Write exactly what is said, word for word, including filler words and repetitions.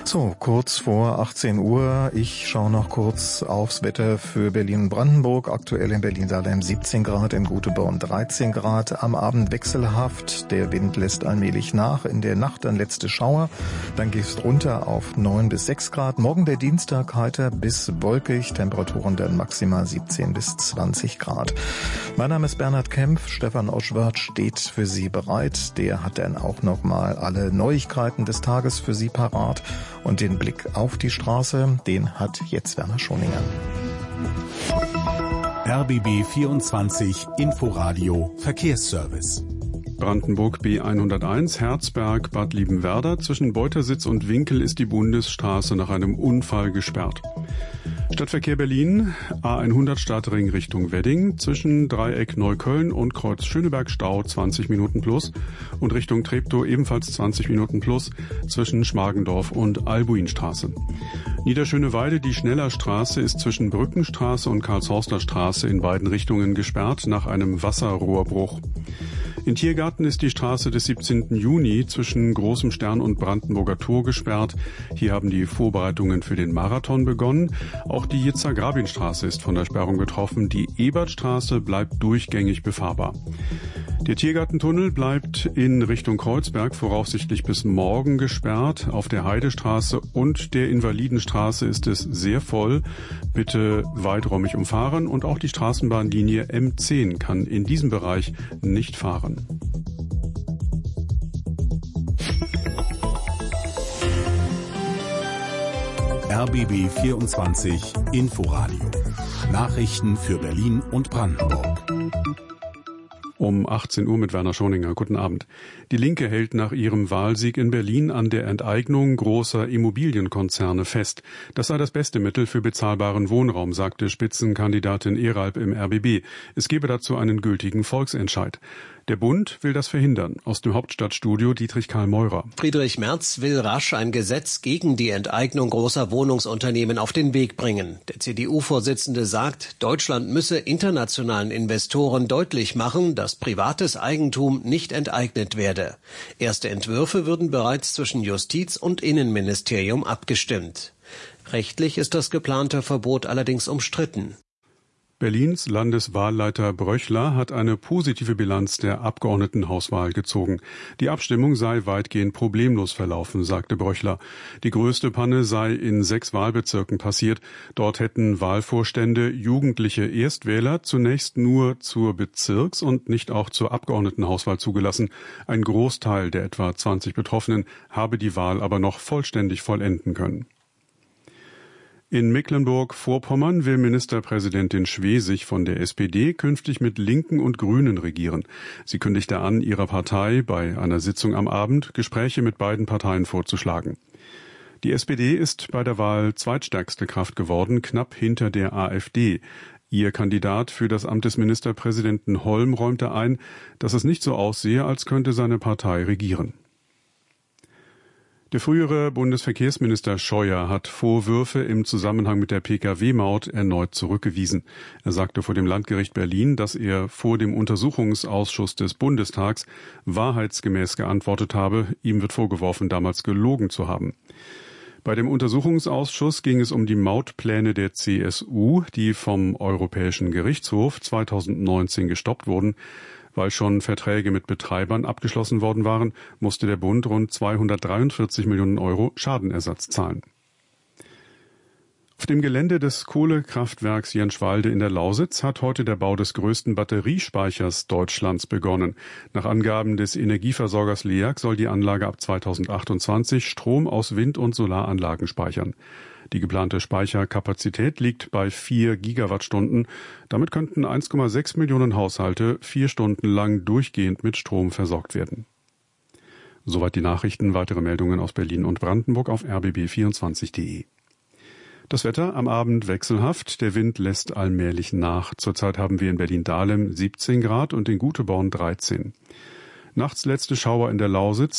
So, kurz vor achtzehn Uhr. Ich schaue noch kurz aufs Wetter für Berlin und Brandenburg. Aktuell in Berlin-Dahlem siebzehn Grad, in Göteborg dreizehn Grad. Am Abend wechselhaft. Der Wind lässt allmählich nach. In der Nacht dann letzte Schauer. Dann geht es runter auf neun bis sechs Grad. Morgen der Dienstag heiter bis wolkig. Temperaturen dann maximal siebzehn bis zwanzig Grad. Mein Name ist Bernhard Kempf. Stefan Oschwart steht für Sie bereit. Der hat dann auch nochmal alle Neuigkeiten des Tages für Sie parat. Und den Blick auf die Straße, den hat jetzt Werner Schoninger. R B B vierundzwanzig Inforadio Verkehrsservice. Brandenburg B hunderteins, Herzberg, Bad Liebenwerda. Zwischen Beutersitz und Winkel ist die Bundesstraße nach einem Unfall gesperrt. Stadtverkehr Berlin, A hundert Stadtring Richtung Wedding, zwischen Dreieck Neukölln und Kreuz Schöneberg Stau zwanzig Minuten plus und Richtung Treptow ebenfalls zwanzig Minuten plus zwischen Schmargendorf und Albuinstraße. Niederschöneweide, die Schnellerstraße ist zwischen Brückenstraße und Karlshorster Straße in beiden Richtungen gesperrt nach einem Wasserrohrbruch. In Tiergarten ist die Straße des siebzehnten Juni zwischen Großem Stern und Brandenburger Tor gesperrt. Hier haben die Vorbereitungen für den Marathon begonnen. Auch die Yitzhak-Rabin-Straße ist von der Sperrung betroffen. Die Ebertstraße bleibt durchgängig befahrbar. Der Tiergartentunnel bleibt in Richtung Kreuzberg voraussichtlich bis morgen gesperrt. Auf der Heidestraße und der Invalidenstraße ist es sehr voll. Bitte weiträumig umfahren und auch die Straßenbahnlinie M zehn kann in diesem Bereich nicht fahren. R B B vierundzwanzig Inforadio. Nachrichten für Berlin und Brandenburg. Um achtzehn Uhr mit Werner Schoninger. Guten Abend. Die Linke hält nach ihrem Wahlsieg in Berlin an der Enteignung großer Immobilienkonzerne fest. Das sei das beste Mittel für bezahlbaren Wohnraum, sagte Spitzenkandidatin Eralb im R B B. Es gebe dazu einen gültigen Volksentscheid. Der Bund will das verhindern. Aus dem Hauptstadtstudio Dietrich Karl Meurer. Friedrich Merz will rasch ein Gesetz gegen die Enteignung großer Wohnungsunternehmen auf den Weg bringen. Der C D U-Vorsitzende sagt, Deutschland müsse internationalen Investoren deutlich machen, dass privates Eigentum nicht enteignet werde. Erste Entwürfe würden bereits zwischen Justiz und Innenministerium abgestimmt. Rechtlich ist das geplante Verbot allerdings umstritten. Berlins Landeswahlleiter Bröchler hat eine positive Bilanz der Abgeordnetenhauswahl gezogen. Die Abstimmung sei weitgehend problemlos verlaufen, sagte Bröchler. Die größte Panne sei in sechs Wahlbezirken passiert. Dort hätten Wahlvorstände jugendliche Erstwähler zunächst nur zur Bezirks- und nicht auch zur Abgeordnetenhauswahl zugelassen. Ein Großteil der etwa zwanzig Betroffenen habe die Wahl aber noch vollständig vollenden können. In Mecklenburg-Vorpommern will Ministerpräsidentin Schwesig von der S P D künftig mit Linken und Grünen regieren. Sie kündigte an, ihrer Partei bei einer Sitzung am Abend Gespräche mit beiden Parteien vorzuschlagen. Die S P D ist bei der Wahl zweitstärkste Kraft geworden, knapp hinter der AfD. Ihr Kandidat für das Amt des Ministerpräsidenten Holm räumte ein, dass es nicht so aussehe, als könnte seine Partei regieren. Der frühere Bundesverkehrsminister Scheuer hat Vorwürfe im Zusammenhang mit der P K W-Maut erneut zurückgewiesen. Er sagte vor dem Landgericht Berlin, dass er vor dem Untersuchungsausschuss des Bundestags wahrheitsgemäß geantwortet habe. Ihm wird vorgeworfen, damals gelogen zu haben. Bei dem Untersuchungsausschuss ging es um die Mautpläne der C S U, die vom Europäischen Gerichtshof zweitausendneunzehn gestoppt wurden. Weil schon Verträge mit Betreibern abgeschlossen worden waren, musste der Bund rund zweihundertdreiundvierzig Millionen Euro Schadenersatz zahlen. Auf dem Gelände des Kohlekraftwerks Jenschwalde in der Lausitz hat heute der Bau des größten Batteriespeichers Deutschlands begonnen. Nach Angaben des Energieversorgers L E A G soll die Anlage ab zweitausendachtundzwanzig Strom aus Wind- und Solaranlagen speichern. Die geplante Speicherkapazität liegt bei vier Gigawattstunden. Damit könnten eins Komma sechs Millionen Haushalte vier Stunden lang durchgehend mit Strom versorgt werden. Soweit die Nachrichten. Weitere Meldungen aus Berlin und Brandenburg auf r b b vierundzwanzig punkt de. Das Wetter am Abend wechselhaft. Der Wind lässt allmählich nach. Zurzeit haben wir in Berlin-Dahlem siebzehn Grad und in Göteborg dreizehn. Nachts letzte Schauer in der Lausitz.